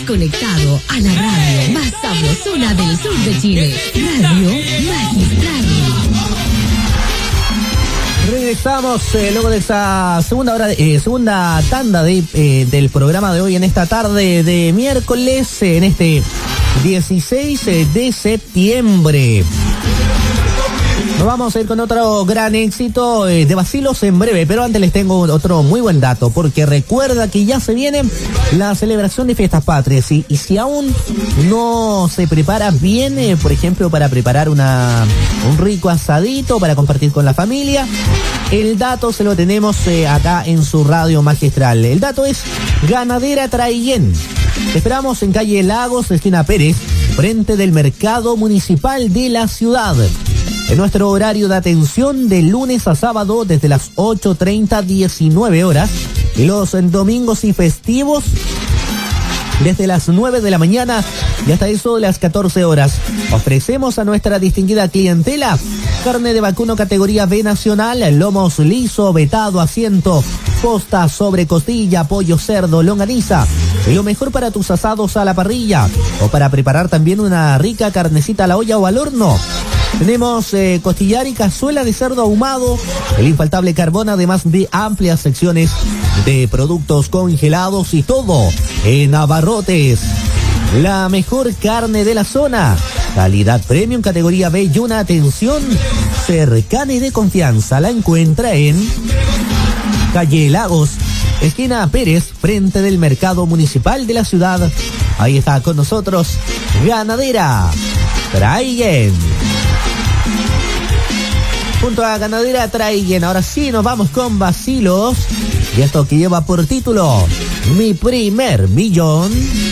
conectado a la radio más sabrosona del sur de Chile. Radio Magistral. Regresamos luego de esa segunda tanda del programa de hoy en esta tarde de miércoles, en este 16 de septiembre. Nos vamos a ir con otro gran éxito de Vacilos en breve, pero antes les tengo otro muy buen dato, porque recuerda que ya se viene la celebración de Fiestas Patrias y si aún no se prepara bien, por ejemplo, para preparar un rico asadito para compartir con la familia, el dato se lo tenemos acá en su radio magistral. El dato es Ganadera Traiguén. Te esperamos en calle Lagos, esquina Pérez, frente del mercado municipal de la ciudad. En nuestro horario de atención de lunes a sábado desde las 8:30 a 19 horas y los domingos y festivos desde las 9 de la mañana y hasta eso de las 14 horas. Ofrecemos a nuestra distinguida clientela carne de vacuno categoría B nacional, lomos liso, vetado, asiento, posta, sobre costilla, pollo, cerdo, longaniza. Y lo mejor para tus asados a la parrilla o para preparar también una rica carnecita a la olla o al horno. Tenemos costillar y cazuela de cerdo ahumado, el infaltable carbón, además de amplias secciones de productos congelados y todo en abarrotes. La mejor carne de la zona, calidad premium categoría B y una atención cercana y de confianza. La encuentra en calle Lagos, esquina Pérez, frente del mercado municipal de la ciudad. Ahí está con nosotros Ganadera Traiguén. Junto a Ganadera Traiguén, ahora sí nos vamos con Vacilos y esto que lleva por título Mi Primer Millón.